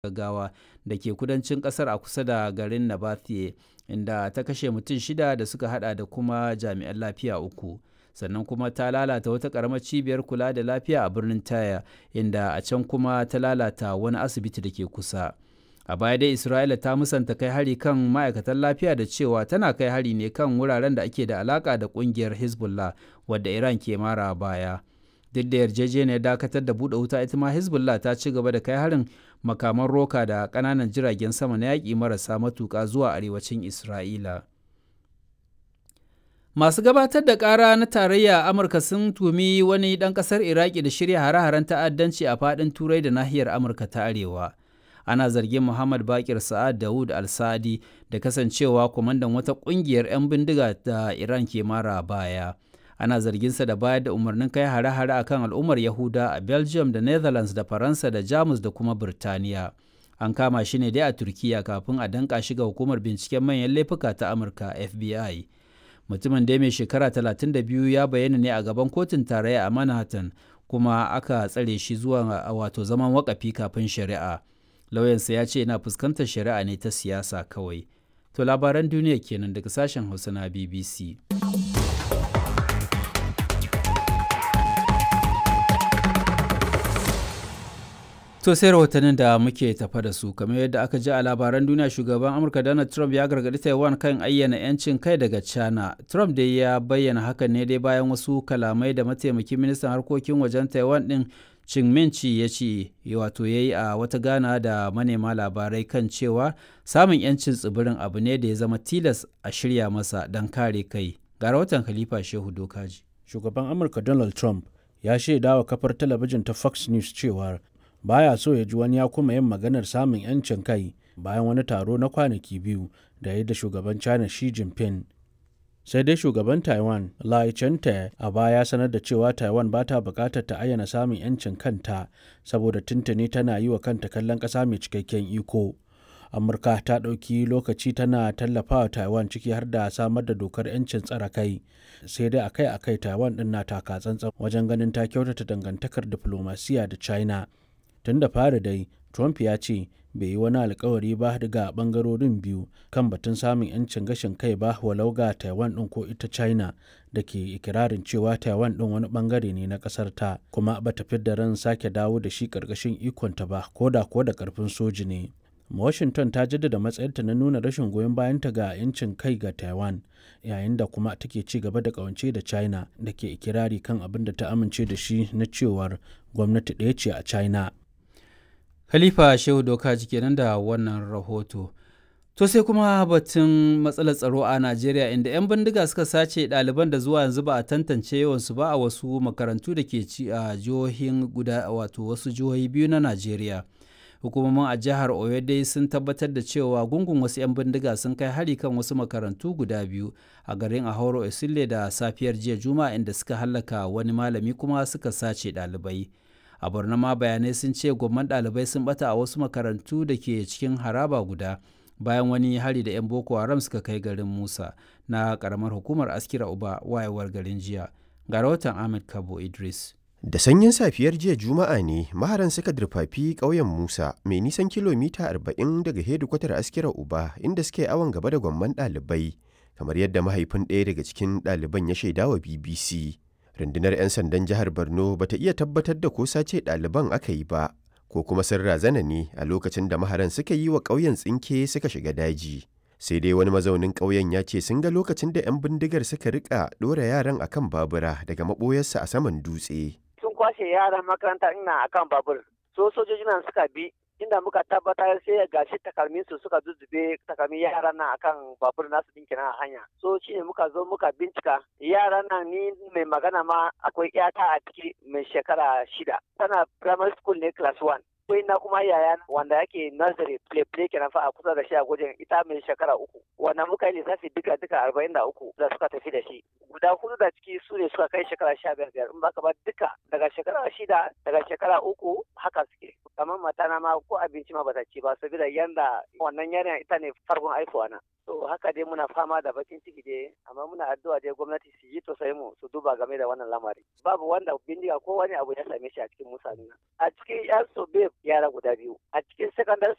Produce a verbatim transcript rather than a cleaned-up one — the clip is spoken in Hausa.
gaggawa da ke kudancin kasar a kusa da garin Nabathiye, inda ta kashe mutum shida da suka hada da kuma jami'an lafiya uku. Sannan kuma ta lalata wata karamar cibiyar kula da lafiya a birnin Taya, inda a can kuma ta lalata wani asibiti da ke kusa. A baya dai Isra'ila ta musanta kai hari kan ma'aikatan lafiya da cewa tana kai hari ne kan wuraren da ake da alaka da kungiyar Hezbollah wadda Iran ke mara baya. Duk da yarjejeniyar dakatar da buɗe wuta, ita ma Hezbollah ta ci gaba da kai harin makaman roka da ƙananan jiragen sama na yaƙi marasa matuƙa zuwa arewacin Isra'ila. Masu gabatar da ƙara na tarayya a Amurka sun tumi wani ɗan ƙasar Iraki da shirya hare-haren ta'addanci a faɗin Turai da nahiyar Amurka ta Arewa. Ana zargin Muhammad Bakir Sa'ad Dawud al-Sadi da kasancewa kwamandan wata ƙungiyar 'yan bindiga da Iran ke mara baya. Ana zarginsa da bayar da umarnin kai hare-hare a kan al'ummar Yahuda a Belgium da Netherlands da Faransa da Jamus da kuma Birtaniya. An kama shi ne dai a Turkiyya kafin a danƙa shi ga hukumar binciken manyan laifuka ta Amurka F B I. Mutumin da mai shekara talatin da biyu ya bayyana ne a gaban kotun tarayya a Manhattan, kuma aka tsare shi zuwa wato zaman wakafi kafin shari'a. Lauyansa ya ce yana fuskantar shari'a ne ta siyasa kawai. To labaran duniya kenan daga sashen Hausa na B B C. To sai rahotannin da muke tafa da su, kamar yadda aka ji a labaran duniya, shugaban Amurka Donald Trump ya gargaɗi Taiwan kan ayyana 'yancin kai daga China. Trump dai ya bayyana hakan ne dai bayan wasu kalamai da mataimakin ministan harkokin wajen Taiwan ɗin Ching Minchi ya ce wato ya yi a wata gana da manema labarai kan cewa samun 'yancin tsibirin abu ne da ya zama tilas a shirya masa don kare kai. Ga rahoton Khalifa Shehu Dokaji. Shugaban Amurka Donald Trump ya shaida wa kafar talabijin ta Fox News cewa baya so ya ji wani ya kuma yin maganar samun 'yancin kai bayan wani taro na kwanaki biyu da ya da shugaban China Xi Jinping. Sai dai shugaban Taiwan Lai Ching-te a baya sanar da cewa Taiwan ba ta bukatar ta ayyana samun 'yancin kanta saboda tuntuni tana yi wa kanta kallon ƙasa mai cikakken iko. Amurka ta ɗauki lokaci tana tallafawa Taiwan, ciki har da samar da dokar 'yancin tsare kai. Sai dai akai-akai Taiwan ɗin na taka tsantsan wajen ganin ta kyautata dangantakar diflomasiya da China. Tun da fari dai, Trump ya ce bai yi wani alkawari ba daga bangarorin biyu kan batun samun 'yancin gashin kai ba, walau ga Taiwan ɗin ko ita China da ke ikirarin cewa Taiwan ɗin wani bangare ne na ƙasar ta, kuma ba ta fidda ran sake dawo da shi ƙarƙashin ikonta ba, ko da ko da ƙarfin soji ne. Washington ta jaddada matsayarta na nuna rashin goyon bayanta ga 'yancin kai ga Taiwan, yayin da kuma take ci gaba da ƙawance da China da ke ikirari kan abin da ta amince da shi na cewar gwamnati ɗaya ce a China. Khalifa Shehu Dokaji kenan da wannan rahoto. To sai kuma batun matsalar tsaro a Najeriya, inda 'yan bindiga suka sace ɗaliban da zuwa yanzu ba a tantance yawansu ba a wasu makarantu da ke ci a jihohin guda wato wasu jihohi biyu na Najeriya. Hukumomin a jihar Oyo dai sun tabbatar da cewa gungun wasu 'yan bindiga sun kai hari kan wasu makarantu guda biyu a garin Ahoro Esile da safiyar jiya Juma'a, inda suka hallaka wani malami kuma suka sace ɗalibai. A Borno ma bayanai sun ce gwamman ɗalibai sun bata a wasu makarantu da ke cikin haraba guda bayan wani hari da 'yan Boko Haram suka kai garin Musa na ƙaramar hukumar Askira Uba wayewar garin jiya. Ga rahoton Ahmed Kabo Idris. Da sanyin safiyar jiya Juma'a ne maharan suka durfafi ƙauyen Musa mai nisan kilomita arba'in daga hedikwatar Askira Uba, inda suke awon gaba da gwamman ɗalibai, kamar yadda mahaifin ɗaya daga cikin ɗaliban ya shaidawa B B C. Rundunar 'yan sandan jihar Borno ba ta iya tabbatar da ko sace ɗaliban aka yi ba, ko kuma sun razana ne a lokacin da maharan suka yi wa ƙauyen tsinke suka shiga daji. Sai dai wani mazaunin ƙauyen ya ce sun ga lokacin da 'yan bindigar suka rika ɗora yaran akan babura daga maɓoyarsa a saman dutse. Sun kwashe yaran makaranta ina akan babur, so sojoji nan suka bi inda muka tabbatar sai ya gashi takalmin su suka zuzzube takalmin yaran nan akan babur nasu din kenan a hanya. So shine muka zo muka bincika yaran nan, ni mai magana ma akwai yata a ciki mai shekara shida, tana primary school ne class one. Akwai na kuma yaya wanda yake nursery play play kenan fa a kusa da shi a gwajin, ita mai shekara uku. Wannan muka yi lissafi duka duka arba'in da uku da suka tafi da shi. Guda hudu da ciki su ne suka kai shekara sha biyar biyar, in baka ba duka daga shekara shida daga shekara uku haka suke. Kamar matana ma ko abinci ma bata ci ba saboda yanda wannan yarinya ita ne farkon haihuwa na. To haka dai muna fama da bakin ciki dai, amma muna addu'a dai gwamnati su yi tausayi mu su duba game da wannan lamari. Babu wanda bindiga ko wani abu ya same shi a cikin mutane. A cikin yan sobe yara guda biyu, a cikin secondary